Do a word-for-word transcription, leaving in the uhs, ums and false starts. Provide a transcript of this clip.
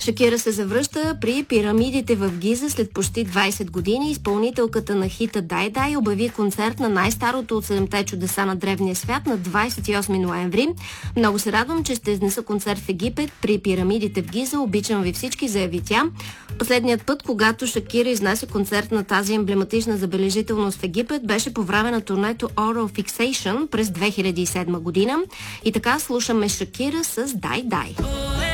Шакира се завръща при пирамидите в Гиза след почти двайсет години. Изпълнителката на хита Дай Дай обяви концерт на най-старото от седемте чудеса на древния свят на двайсет и осми ноември. Много се радвам, че ще изнеса концерт в Египет при пирамидите в Гиза. Обичам ви всички, заяви тя. Последният път, когато Шакира изнесе концерт на тази емблематична забележителност в Египет, беше по време на турнето Oral Fixation през две хиляди и седма година. И така слушаме Шакира с Дай Дай.